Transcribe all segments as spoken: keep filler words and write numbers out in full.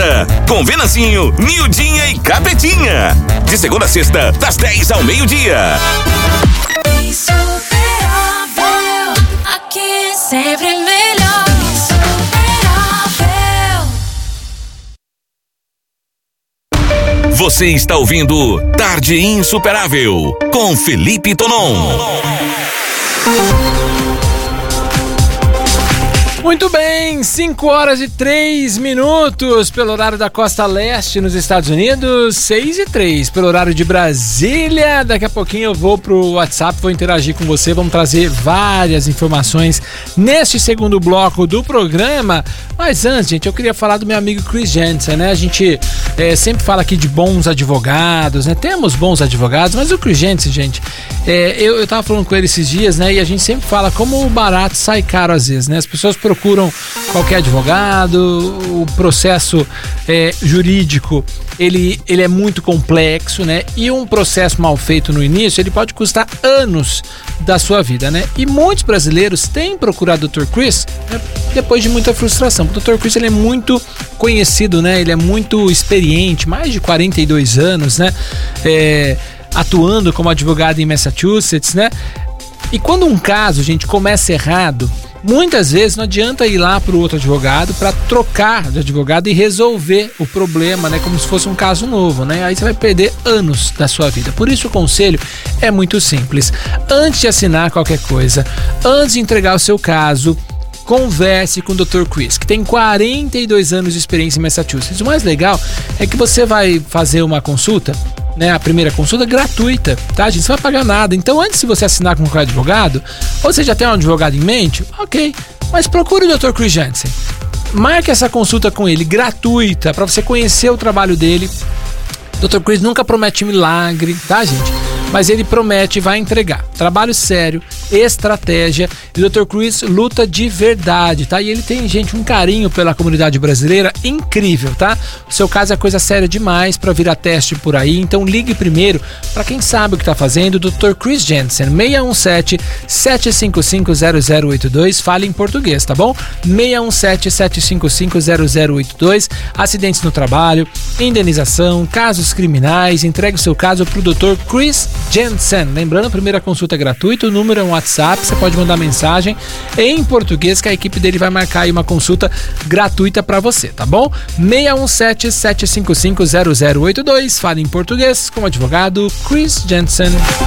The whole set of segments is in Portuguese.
Sexta, com Venancinho, Nildinha e Capetinha. De segunda a sexta, das dez ao meio-dia. Insuperável, aqui sempre melhor. Insuperável. Você está ouvindo Tarde Insuperável, com Felipe Tonon. Muito bem, cinco horas e três minutos pelo horário da Costa Leste nos Estados Unidos, seis e três pelo horário de Brasília. Daqui a pouquinho eu vou pro WhatsApp, vou interagir com você, vamos trazer várias informações neste segundo bloco do programa. Mas antes, gente, eu queria falar do meu amigo Chris Jensen, né? A gente é, sempre fala aqui de bons advogados, né? Temos bons advogados, mas o Chris Jensen, gente, é, eu, eu tava falando com ele esses dias, né? E a gente sempre fala como o barato sai caro às vezes, né? As pessoas procuram qualquer advogado, o processo é, jurídico, ele, ele é muito complexo, né? E um processo mal feito no início, ele pode custar anos da sua vida, né? E muitos brasileiros têm procurado o doutor Chris, né, depois de muita frustração. O doutor Chris, ele é muito conhecido, né? Ele é muito experiente, mais de quarenta e dois anos, né? É, atuando como advogado em Massachusetts, né? E quando um caso, gente, começa errado, muitas vezes não adianta ir lá para o outro advogado para trocar de advogado e resolver o problema, né? Como se fosse um caso novo, né? Aí você vai perder anos da sua vida. Por isso o conselho é muito simples. Antes de assinar qualquer coisa, antes de entregar o seu caso, converse com o doutor Chris, que tem quarenta e dois anos de experiência em Massachusetts. O mais legal é que você vai fazer uma consulta, né, a primeira consulta gratuita, tá, gente? Você não vai pagar nada. Então, antes de você assinar com qualquer advogado, ou você já tem um advogado em mente, ok, mas procure o doutor Chris Jensen. Marque essa consulta com ele, gratuita, para você conhecer o trabalho dele. doutor Chris nunca promete milagre, tá, gente? Mas ele promete e vai entregar. Trabalho sério, estratégia. E o doutor Chris luta de verdade, tá? E ele tem, gente, um carinho pela comunidade brasileira incrível, tá? O seu caso é coisa séria demais para virar teste por aí. Então ligue primeiro para quem sabe o que tá fazendo. doutor Chris Jensen, seis um sete, sete cinco cinco, zero zero oito dois. Fale em português, tá bom? seis um sete, sete cinco cinco, zero zero oito dois. Acidentes no trabalho, indenização, casos criminais. Entregue o seu caso pro doutor Chris Jensen. Lembrando, a primeira consulta é gratuita, o número é um WhatsApp, você pode mandar mensagem em português que a equipe dele vai marcar aí uma consulta gratuita para você, tá bom? seis um sete, sete cinco cinco, zero zero oito dois. Fale em português com o advogado Chris Jensen.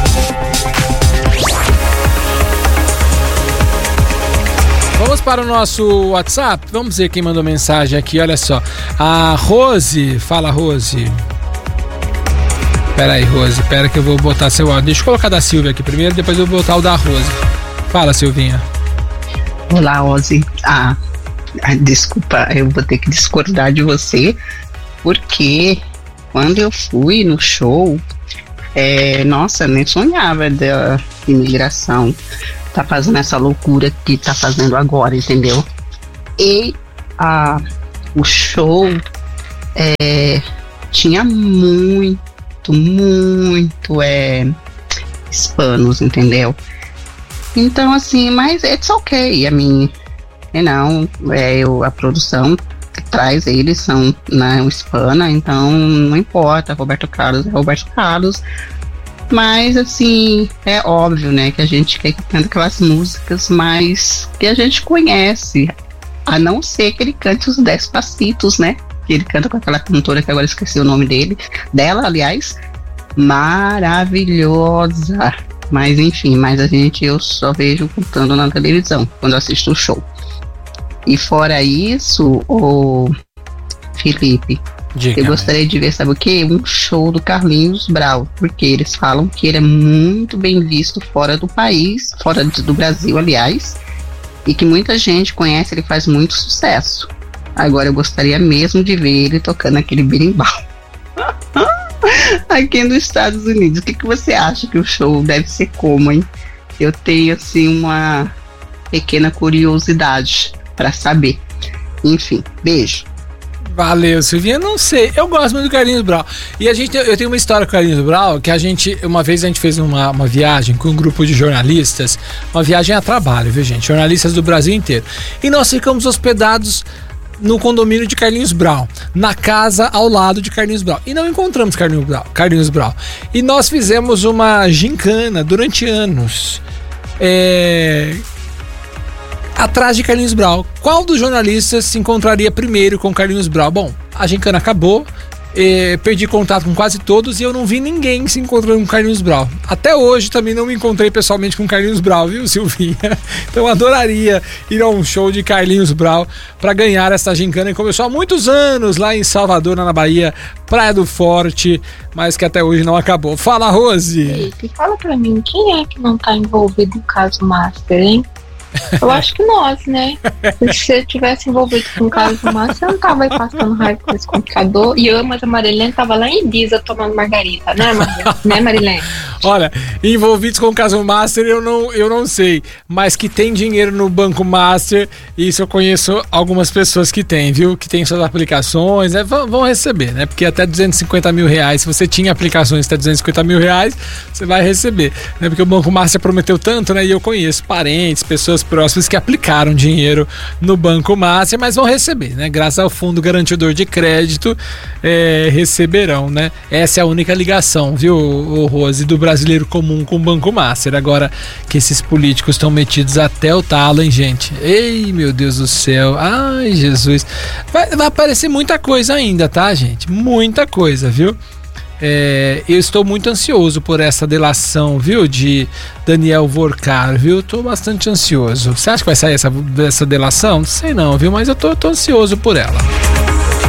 Vamos para o nosso WhatsApp, vamos ver quem mandou mensagem aqui, olha só. A Rose, fala Rose. Pera aí, Rose, pera que eu vou botar seu áudio. Deixa eu colocar da Silvia aqui primeiro, depois eu vou botar o da Rose. Fala, Silvinha. Olá, Ozzy. Ah, desculpa, eu vou ter que discordar de você, porque quando eu fui no show, é, nossa, nem sonhava da imigração tá fazendo essa loucura que tá fazendo agora, entendeu? E ah, o show é, tinha muito muito é, hispanos, entendeu? Então assim, mas it's ok, a mim, não, é, eu, a produção traz eles, são na né, hispana, então não importa, Roberto Carlos é Roberto Carlos, mas assim, é óbvio, né, que a gente quer que cante aquelas músicas mais que a gente conhece, a não ser que ele cante os dez passitos, né? Que ele canta com aquela cantora que agora esqueci o nome dele, dela, aliás, maravilhosa. Mas enfim, mas a gente, eu só vejo cantando na televisão, quando eu assisto o show. E fora isso, o Felipe, Diga, eu gostaria de ver, sabe o quê? Um show do Carlinhos Brau, porque eles falam que ele é muito bem visto fora do país, fora do Brasil, aliás, e que muita gente conhece, ele faz muito sucesso. Agora eu gostaria mesmo de ver ele tocando aquele berimbau aqui nos Estados Unidos. O que, que você acha que o show deve ser como, hein? Eu tenho assim uma pequena curiosidade para saber. Enfim, beijo. Valeu, Silvinha. Não sei, eu gosto muito do Carlinhos Brau. E a gente, eu tenho uma história com o Carlinhos Brau, que a gente, uma vez a gente fez uma, uma viagem com um grupo de jornalistas, uma viagem a trabalho, viu, gente? Jornalistas do Brasil inteiro. E nós ficamos hospedados no condomínio de Carlinhos Brown, na casa ao lado de Carlinhos Brown. E não encontramos Carlinhos Brown. Carlinhos Brown. E nós fizemos uma gincana durante anos. É... atrás de Carlinhos Brown. Qual dos jornalistas se encontraria primeiro com Carlinhos Brown? Bom, a gincana acabou. Eh, perdi contato com quase todos e eu não vi ninguém se encontrando com Carlinhos Brown. Até hoje também não me encontrei pessoalmente com Carlinhos Brown, viu, Silvinha? Então eu adoraria ir a um show de Carlinhos Brown para ganhar essa gincana que começou há muitos anos lá em Salvador, na Bahia, Praia do Forte, mas que até hoje não acabou. Fala, Rose! Felipe, fala pra mim, quem é que não tá envolvido no caso Master, hein? Eu acho que nós, né? Se você tivesse envolvido com o caso do Márcio, você não tava aí passando raiva com esse computador. E eu, mas a Marilene tava lá em Ibiza tomando margarita, né, Marilene? Né, Marilene? Olha, envolvidos com o caso Master eu não, eu não sei, mas que tem dinheiro no Banco Master, isso eu conheço algumas pessoas que tem, viu? Que tem suas aplicações, né? vão, vão receber, né? Porque até duzentos e cinquenta mil reais, se você tinha aplicações até duzentos e cinquenta mil reais, você vai receber, né? Porque o Banco Master prometeu tanto, né? E eu conheço parentes, pessoas próximas que aplicaram dinheiro no Banco Master, mas vão receber, né? Graças ao Fundo Garantidor de Crédito, é, receberão, né? Essa é a única ligação, viu, o Rose, do brasileiro comum com o Banco Master. Agora que esses políticos estão metidos até o talo, hein, gente? Ei, meu Deus do céu. Ai, Jesus. Vai, vai aparecer muita coisa ainda, tá, gente? Muita coisa, viu? É, eu estou muito ansioso por essa delação, viu, de Daniel Vorcar, viu? Estou bastante ansioso. Você acha que vai sair essa, essa delação? Não sei não, viu? Mas eu tô, tô ansioso por ela.